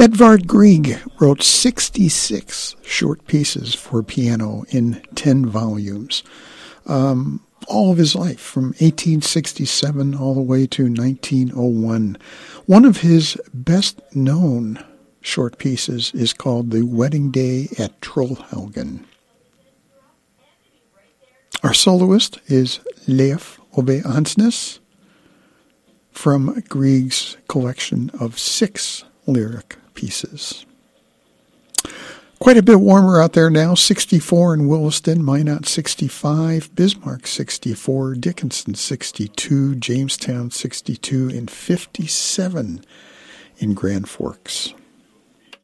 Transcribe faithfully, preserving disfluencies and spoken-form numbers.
Edvard Grieg wrote sixty-six short pieces for piano in ten volumes. Um, all of his life, from eighteen sixty-seven all the way to nineteen oh one. One of his best-known short pieces is called The Wedding Day at Trollhaugen. Our soloist is Leif Ove Ansnes from Grieg's collection of six lyric pieces. Quite a bit warmer out there now. sixty-four in Williston, Minot sixty-five, Bismarck sixty-four, Dickinson sixty-two, Jamestown sixty-two, and fifty-seven in Grand Forks.